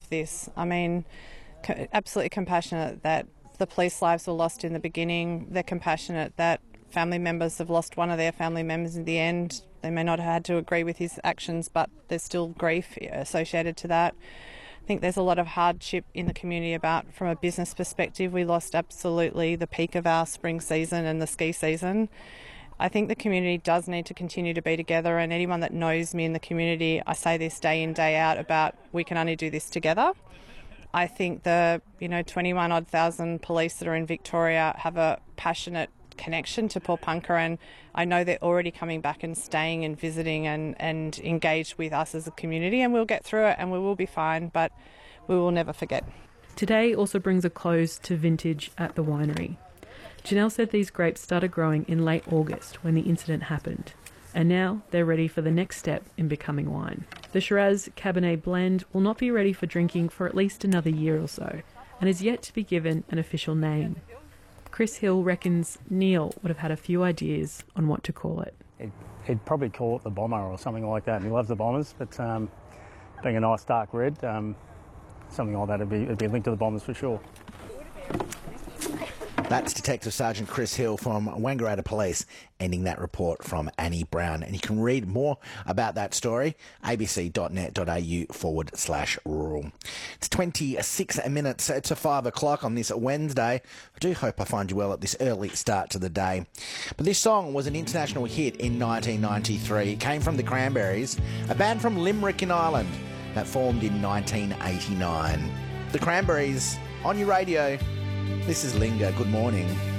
with this. I mean, absolutely compassionate that the police lives were lost in the beginning. They're compassionate that family members have lost one of their family members in the end. They may not have had to agree with his actions, but there's still grief associated to that. I think there's a lot of hardship in the community from a business perspective. We lost absolutely the peak of our spring season and the ski season. I think the community does need to continue to be together, and anyone that knows me in the community, I say this day in, day out about we can only do this together. I think the 21,000 police that are in Victoria have a passionate connection to Paulpunka, and I know they're already coming back and staying and visiting and engaged with us as a community, and we'll get through it and we will be fine, but we will never forget. Today also brings a close to vintage at the winery. Janelle said these grapes started growing in late August when the incident happened, and now they're ready for the next step in becoming wine. The Shiraz Cabernet blend will not be ready for drinking for at least another year or so, and is yet to be given an official name. Chris Hill reckons Neil would have had a few ideas on what to call it. He'd probably call it the Bomber or something like that. He loves the Bombers, but being a nice dark red, something like that would be linked to the Bombers for sure. That's Detective Sergeant Chris Hill from Wangaratta Police, ending that report from Annie Brown. And you can read more about that story, abc.net.au/rural. It's 26 minutes to 5 o'clock on this Wednesday. I do hope I find you well at this early start to the day. But this song was an international hit in 1993. It came from the Cranberries, a band from Limerick in Ireland that formed in 1989. The Cranberries on your radio. This is Linga. Good morning.